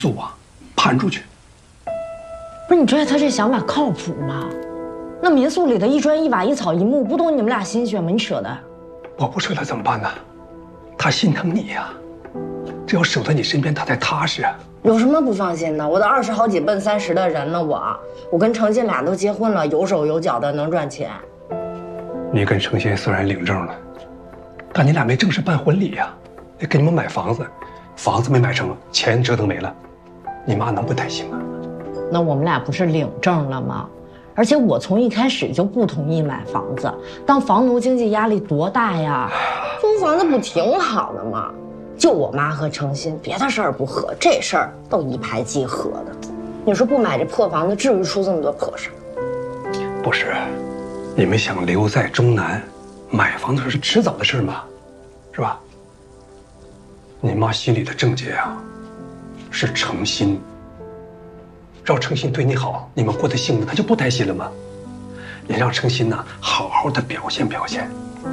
租啊，盘出去。 不是你觉得他这想法靠谱吗？那民宿里的一砖一瓦一草一木，不懂你们俩心血吗？你舍得？ 我不舍得怎么办呢？他心疼你呀，只要守在你身边，他才踏实啊。 有什么不放心的？我都20好几奔30的人了，我跟程鑫俩都结婚了，有手有脚的，能赚钱。 你跟程鑫虽然领证了，但你俩没正式办婚礼呀，得给你们买房子，房子没买成，钱折腾没了，你妈能不担心吗？ 那我们俩不是领证了吗？而且我从一开始就不同意买房子，当房奴经济压力多大呀？租房子不挺好的吗？就我妈和程鑫，别的事儿不合，这事儿都一拍即合的。你说不买这破房子，至于出这么多破事儿？ 不是，你们想留在中南，买房子是迟早的事嘛，是吧？你妈心里的症结啊，是程鑫。让程鑫对你好，你们过得幸福，他就不担心了吗？你让程鑫呢，好好的表现表现。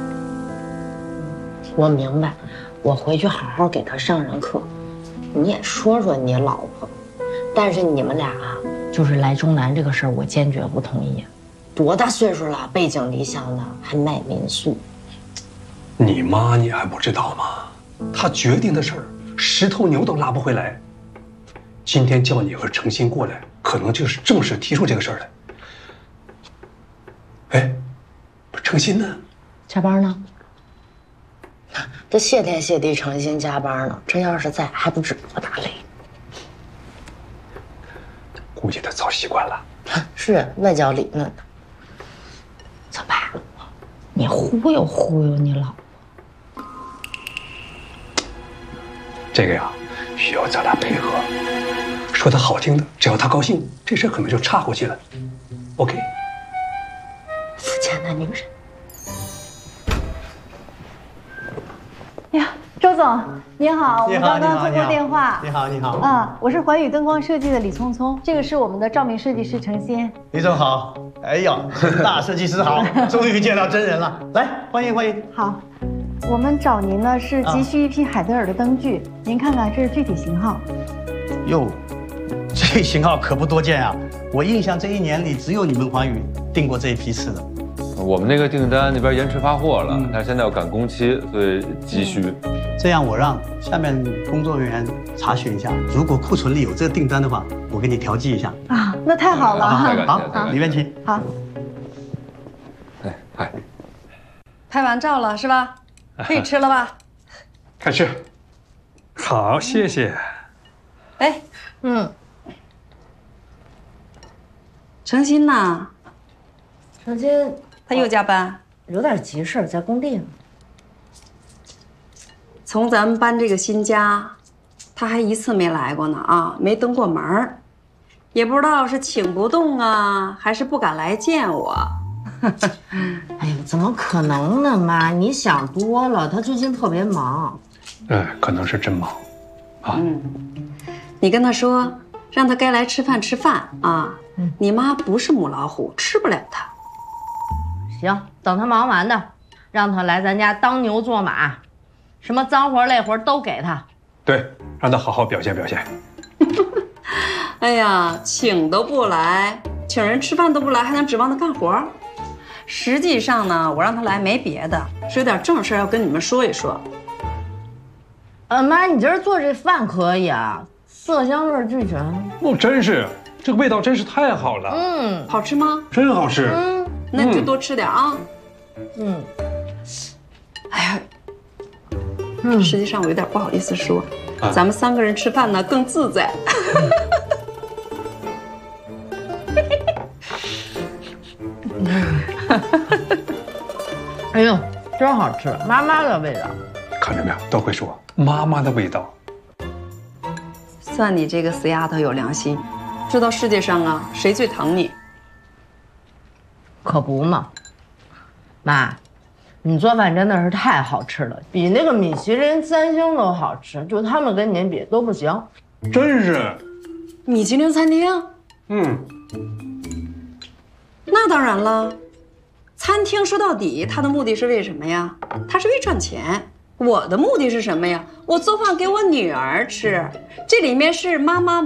我明白，我回去好好给他上上课。你也说说你老婆，但是你们俩啊，就是来中南这个事儿，我坚决不同意。多大岁数了，背井离乡的，还卖民宿。你妈你还不知道吗？她决定的事儿，10头牛都拉不回来。今天叫你和程鑫过来，可能就是正式提出这个事儿来。哎，程鑫呢？加班呢？这谢天谢地，程鑫加班呢。这要是在，还不止我打雷。估计他早习惯了。是外焦里嫩的。怎么办？你忽悠忽悠你老婆。这个呀，需要咱俩配合。说的好听的，只要他高兴，这事可能就岔过去了。OK。肤浅的女人。 呀，周总，您好，我们刚刚通过电话。 你好，你好。 啊，我是环宇灯光设计的李聪聪，这个是我们的照明设计师程鑫。 李总好。哎呀，大设计师好，终于见到真人了，来欢迎欢迎。 好，我们找您呢是急需一批海德尔的灯具，您看看这是具体型号。 哟。这型号可不多见啊！我印象这1年里只有你们环宇订过这一批次的。 我们那个订单那边延迟发货了，但是现在要赶工期，所以急需。 这样我让下面工作人员查询一下，如果库存里有这个订单的话，我给你调剂一下。 啊，那太好了。 好，里面请。 好。 哎嗨， 拍完照了是吧？可以吃了吧？ 开吃。好，谢谢。 哎，程鑫呢？ 程鑫他又加班， 有点急事在工地呢。 从咱们搬这个新家，他还一次没来过呢啊，没登过门儿，也不知道是请不动啊，还是不敢来见我。 哎呦，怎么可能呢，妈？你想多了，他最近特别忙。可能是真忙，啊。 你跟他说，让他该来吃饭吃饭啊。你妈不是母老虎，吃不了他。 行，等他忙完的，让他来咱家当牛做马，什么脏活累活都给他。对，让他好好表现表现。 哎呀，请都不来，请人吃饭都不来，还能指望他干活？实际上呢，我让他来没别的，是有点正事要跟你们说一说。 妈，你今儿做这饭可以啊，色香味俱全。 哦，真是，这个味道真是太好了。 好吃吗？ 真好吃。 那你就多吃点啊。哎呀，实际上我有点不好意思说，咱们3个人吃饭呢更自在。 哎呦，真好吃，妈妈的味道。 看着没有，都会说妈妈的味道。 算你这个死丫头有良心，知道世界上啊谁最疼你。 可不嘛，妈，你做饭真的是太好吃了，比那个米其林3星都好吃，就他们跟您比都不行。 真是， 米其林餐厅？那当然了，餐厅说到底，它的目的是为什么呀？它是为赚钱。我的目的是什么呀？我做饭给我女儿吃，这里面是妈妈